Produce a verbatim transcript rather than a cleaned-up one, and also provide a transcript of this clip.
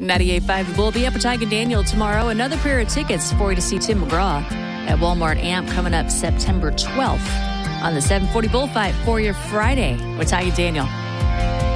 ninety-eight point five The Bull. Be up with Tyke and Daniel tomorrow. Another pair of tickets for you to see Tim McGraw at Walmart Amp coming up September twelfth on the seven forty Bullfight for your Friday with Tyke and Daniel.